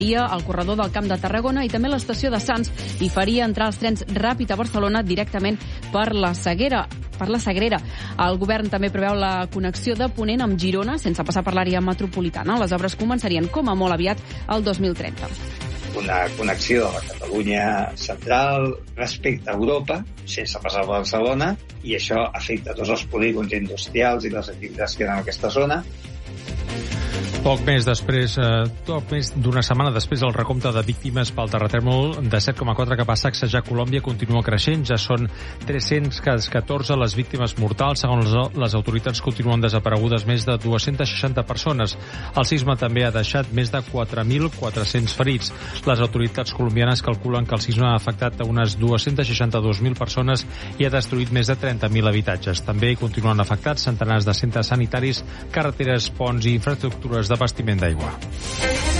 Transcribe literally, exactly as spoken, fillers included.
al corredor del Camp de Tarragona i també a l'estació de Sants i faria entrar els trens ràpid a Barcelona directament per la Seguera. per la Sagrera. El govern també preveu la connexió de Ponent amb Girona sense passar per l'àrea metropolitana. Les obres començarien com a molt aviat el dos mil trenta. Una connexió a la Catalunya central respecte a Europa, sense passar per Barcelona, i això afecta tots els polígons industrials i les activitats que hi ha en aquesta zona. Poc més després, eh, poc més d'una setmana després, el recompte de víctimes pel terratrèmol de set coma quatre que va sacsejar Colòmbia continua creixent. Ja són tres-cents catorze les víctimes mortals. Segons les autoritats, continuen desaparegudes més de dues-centes seixanta persones. El sisme també ha deixat més de quatre mil quatre-cents ferits. Les autoritats colombianes calculen que el sisme ha afectat a unes dues-centes seixanta-dues mil persones i ha destruït més de trenta mil habitatges. També continuen afectats centenars de centres sanitaris, carreteres, ponts i infraestructures d'abastiment d'aigua.